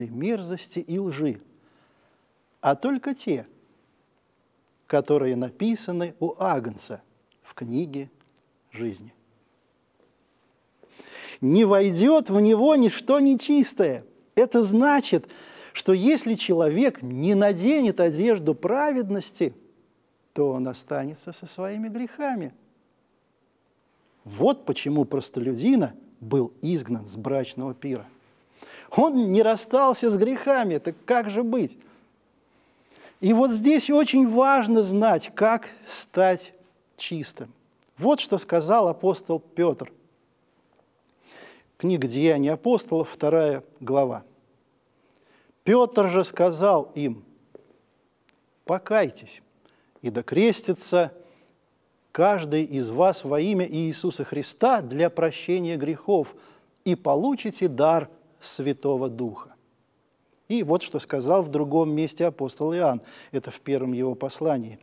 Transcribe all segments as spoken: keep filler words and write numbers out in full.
мерзости и лжи, а только те, которые написаны у Агнца в книге жизни. Не войдет в него ничто нечистое. Это значит, что если человек не наденет одежду праведности, то он останется со своими грехами. Вот почему простолюдина был изгнан с брачного пира. Он не расстался с грехами, так как же быть? И вот здесь очень важно знать, как стать чистым. Вот что сказал апостол Петр. Книга «Деяний апостолов», вторая глава. «Петр же сказал им: покайтесь, и докрестится каждый из вас во имя Иисуса Христа для прощения грехов, и получите дар Святого Духа». И вот что сказал в другом месте апостол Иоанн, это в первом его послании.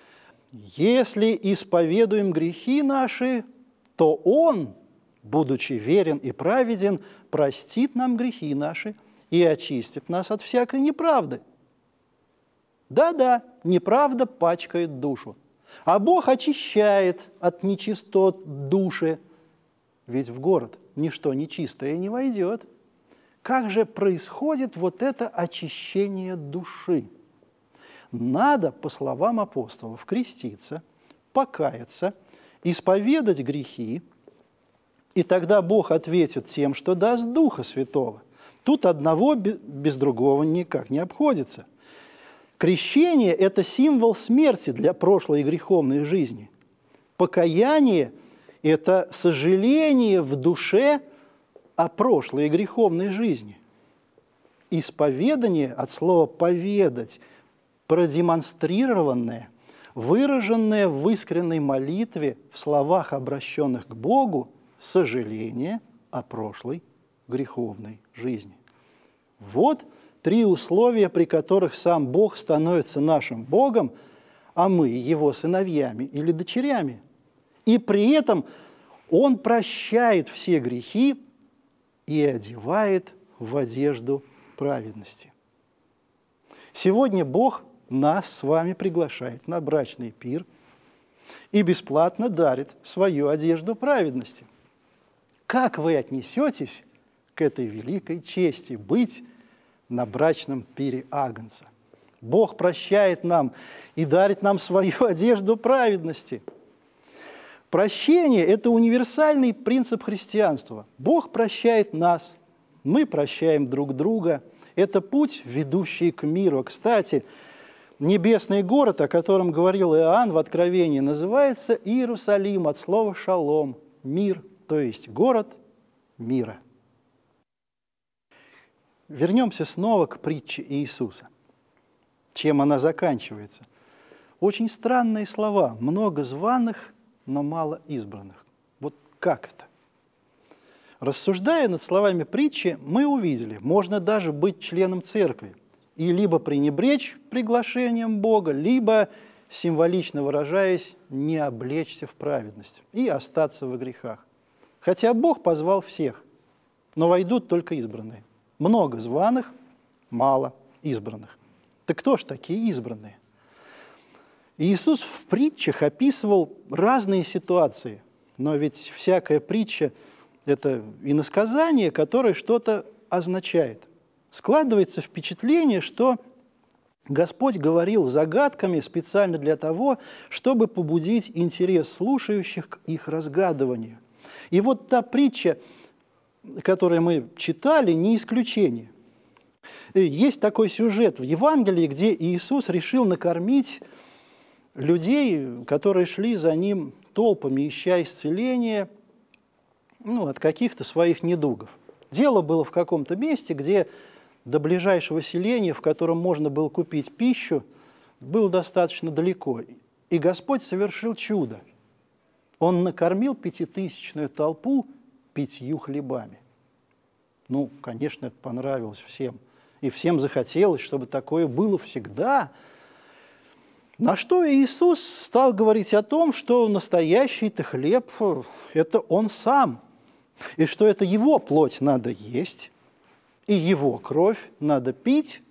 «Если исповедуем грехи наши, то Он, будучи верен и праведен, простит нам грехи наши и очистит нас от всякой неправды». Да-да, неправда пачкает душу, а Бог очищает от нечистот души, ведь в город ничто нечистое не войдет. Как же происходит вот это очищение души? Надо, по словам апостолов, креститься, покаяться, исповедать грехи, и тогда Бог ответит тем, что даст Духа Святого. Тут одного без другого никак не обходится. Крещение – это символ смерти для прошлой греховной жизни. Покаяние – это сожаление в душе о прошлой греховной жизни. Исповедание от слова «поведать», продемонстрированное, выраженное в искренней молитве в словах, обращенных к Богу, сожаление о прошлой греховной жизни. Вот три условия, при которых сам Бог становится нашим Богом, а мы Его сыновьями или дочерями. И при этом Он прощает все грехи и одевает в одежду праведности. Сегодня Бог нас с вами приглашает на брачный пир и бесплатно дарит свою одежду праведности. Как вы отнесетесь к этой великой чести быть на брачном пире Агнца? Бог прощает нам и дарит нам свою одежду праведности. Прощение – это универсальный принцип христианства. Бог прощает нас, мы прощаем друг друга. Это путь, ведущий к миру. Кстати, небесный город, о котором говорил Иоанн в Откровении, называется Иерусалим от слова «шалом» – мир, то есть город мира. Вернемся снова к притче Иисуса. Чем она заканчивается? Очень странные слова. Много званых, но мало избранных. Вот как это? Рассуждая над словами притчи, мы увидели, можно даже быть членом церкви и либо пренебречь приглашением Бога, либо, символично выражаясь, не облечься в праведность и остаться во грехах. Хотя Бог позвал всех, но войдут только избранные. Много званых, мало избранных. Так кто ж такие избранные? Иисус в притчах описывал разные ситуации, но ведь всякая притча – это иносказание, которое что-то означает. Складывается впечатление, что Господь говорил загадками специально для того, чтобы побудить интерес слушающих к их разгадыванию. И вот та притча, которую мы читали, не исключение. Есть такой сюжет в Евангелии, где Иисус решил накормить людей, которые шли за Ним толпами, ища исцеления, ну, от каких-то своих недугов. Дело было в каком-то месте, где до ближайшего селения, в котором можно было купить пищу, было достаточно далеко. И Господь совершил чудо. Он накормил пятитысячную толпу пятью хлебами. Ну, конечно, это понравилось всем. И всем захотелось, чтобы такое было всегда. На что Иисус стал говорить о том, что настоящий-то хлеб – это Он сам, и что это Его плоть надо есть, и его кровь надо пить